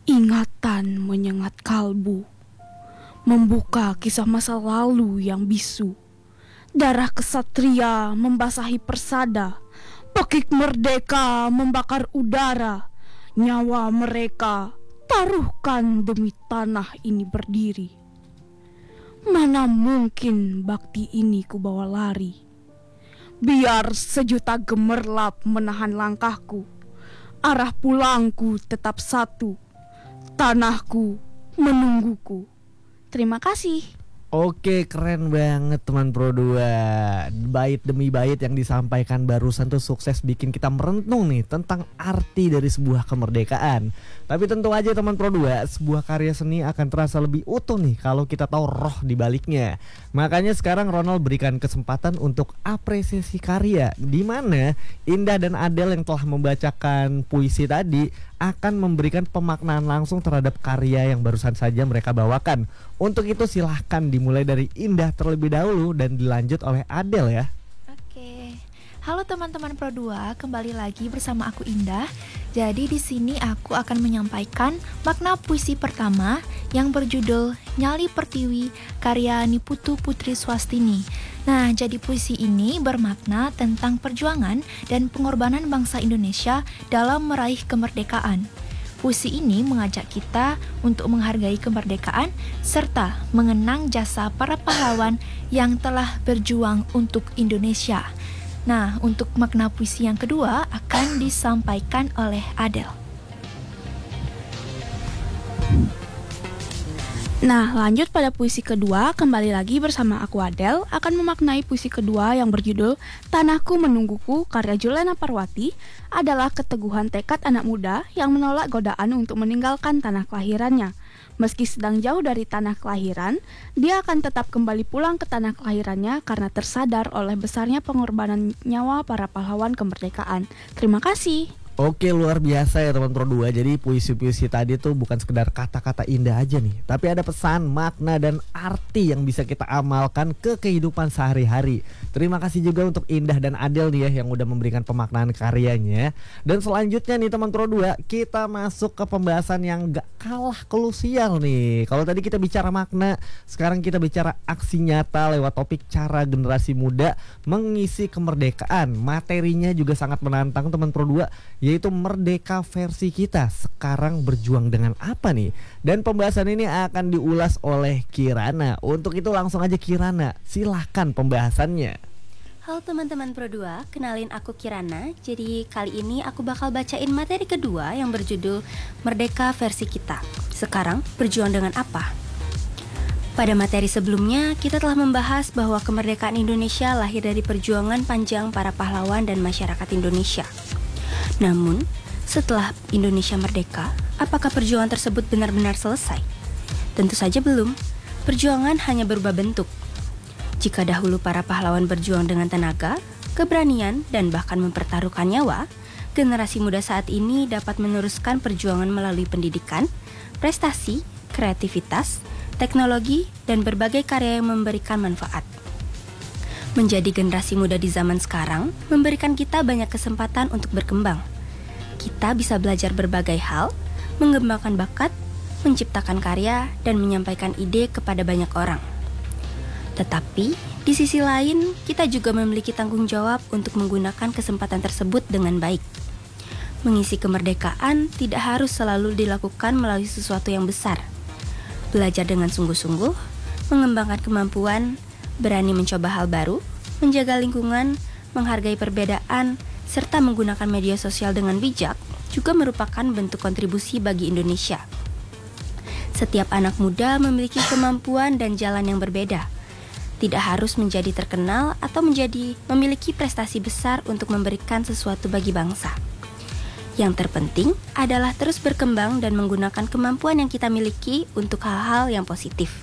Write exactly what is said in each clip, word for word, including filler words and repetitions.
Ingatan menyengat kalbu, membuka kisah masa lalu yang bisu. Darah kesatria membasahi persada, pekik merdeka membakar udara. Nyawa mereka taruhkan demi tanah ini berdiri. Mana mungkin bakti ini ku bawa lari. Biar sejuta gemerlap menahan langkahku, arah pulangku tetap satu. Tanahku menungguku. Terima kasih. Oke, keren banget teman Pro dua. Bait demi bait yang disampaikan barusan tuh sukses bikin kita merenung nih tentang arti dari sebuah kemerdekaan. Tapi tentu aja teman Pro dua, sebuah karya seni akan terasa lebih utuh nih kalau kita tahu roh di baliknya. Makanya sekarang Ronald berikan kesempatan untuk apresiasi karya, di mana Indah dan Adele yang telah membacakan puisi tadi akan memberikan pemaknaan langsung terhadap karya yang barusan saja mereka bawakan. Untuk itu silahkan dimulai dari Indah terlebih dahulu dan dilanjut oleh Adele ya. Oke. Halo teman-teman Pro dua, kembali lagi bersama aku Indah. Jadi di sini aku akan menyampaikan makna puisi pertama yang berjudul Nyali Pertiwi karya Niputu Putri Swastini. Nah, jadi puisi ini bermakna tentang perjuangan dan pengorbanan bangsa Indonesia dalam meraih kemerdekaan. Puisi ini mengajak kita untuk menghargai kemerdekaan serta mengenang jasa para pahlawan yang telah berjuang untuk Indonesia. Nah, untuk makna puisi yang kedua akan disampaikan oleh Adele. Nah, lanjut pada puisi kedua, kembali lagi bersama aku Adele akan memaknai puisi kedua yang berjudul Tanahku Menungguku karya Juliana Parwati adalah keteguhan tekad anak muda yang menolak godaan untuk meninggalkan tanah kelahirannya. Meski sedang jauh dari tanah kelahiran, dia akan tetap kembali pulang ke tanah kelahirannya karena tersadar oleh besarnya pengorbanan nyawa para pahlawan kemerdekaan. Terima kasih. Oke, luar biasa ya teman Pro dua. Jadi puisi-puisi tadi tuh bukan sekedar kata-kata indah aja nih, tapi ada pesan, makna, dan arti yang bisa kita amalkan ke kehidupan sehari-hari. Terima kasih juga untuk Indah dan Adele nih ya yang udah memberikan pemaknaan karyanya. Dan selanjutnya nih teman Pro dua, kita masuk ke pembahasan yang gak kalah krusial nih. Kalau tadi kita bicara makna, sekarang kita bicara aksi nyata lewat topik cara generasi muda mengisi kemerdekaan. Materinya juga sangat menantang teman Pro dua, yaitu merdeka versi kita. Sekarang berjuang dengan apa nih? Dan pembahasan ini akan diulas oleh Kirana. Untuk itu langsung aja Kirana, silahkan pembahasannya. Halo teman-teman Pro dua, kenalin aku Kirana. Jadi kali ini aku bakal bacain materi kedua yang berjudul Merdeka versi kita. Sekarang berjuang dengan apa? Pada materi sebelumnya, kita telah membahas bahwa kemerdekaan Indonesia lahir dari perjuangan panjang para pahlawan dan masyarakat Indonesia. Namun, setelah Indonesia merdeka, apakah perjuangan tersebut benar-benar selesai? Tentu saja belum. Perjuangan hanya berubah bentuk. Jika dahulu para pahlawan berjuang dengan tenaga, keberanian, dan bahkan mempertaruhkan nyawa, generasi muda saat ini dapat meneruskan perjuangan melalui pendidikan, prestasi, kreativitas, teknologi, dan berbagai karya yang memberikan manfaat. Menjadi generasi muda di zaman sekarang memberikan kita banyak kesempatan untuk berkembang. Kita bisa belajar berbagai hal, mengembangkan bakat, menciptakan karya, dan menyampaikan ide kepada banyak orang. Tetapi, di sisi lain, kita juga memiliki tanggung jawab untuk menggunakan kesempatan tersebut dengan baik. Mengisi kemerdekaan tidak harus selalu dilakukan melalui sesuatu yang besar. Belajar dengan sungguh-sungguh, mengembangkan kemampuan, berani mencoba hal baru, menjaga lingkungan, menghargai perbedaan, serta menggunakan media sosial dengan bijak juga merupakan bentuk kontribusi bagi Indonesia. Setiap anak muda memiliki kemampuan dan jalan yang berbeda. Tidak harus menjadi terkenal atau menjadi memiliki prestasi besar untuk memberikan sesuatu bagi bangsa. Yang terpenting adalah terus berkembang dan menggunakan kemampuan yang kita miliki untuk hal-hal yang positif.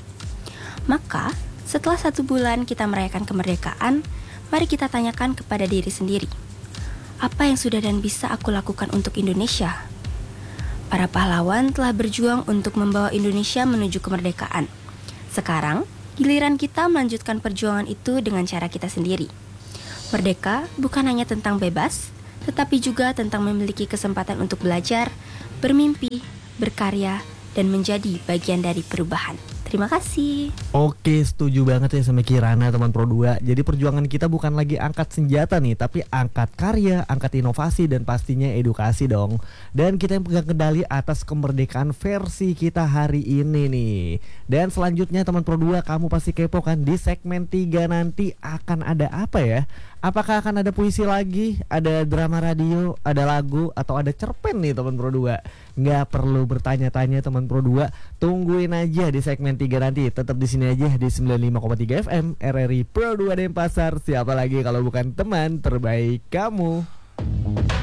Maka, setelah satu bulan kita merayakan kemerdekaan, mari kita tanyakan kepada diri sendiri. Apa yang sudah dan bisa aku lakukan untuk Indonesia? Para pahlawan telah berjuang untuk membawa Indonesia menuju kemerdekaan. Sekarang, giliran kita melanjutkan perjuangan itu dengan cara kita sendiri. Merdeka bukan hanya tentang bebas, tetapi juga tentang memiliki kesempatan untuk belajar, bermimpi, berkarya, dan menjadi bagian dari perubahan. Terima kasih. Oke, setuju banget ya sama Kirana teman Pro dua. Jadi perjuangan kita bukan lagi angkat senjata nih, tapi angkat karya, angkat inovasi, dan pastinya edukasi dong. Dan kita yang pegang kendali atas kemerdekaan versi kita hari ini nih. Dan selanjutnya teman Pro dua, kamu pasti kepo kan di segmen tiga nanti akan ada apa ya? Apakah akan ada puisi lagi, ada drama radio, ada lagu, atau ada cerpen nih teman Pro dua? Nggak perlu bertanya-tanya teman Pro dua, tungguin aja di segmen tiga nanti. Tetap di sini aja di sembilan puluh lima koma tiga F M R R I Pro dua Denpasar. Siapa lagi kalau bukan teman terbaik kamu?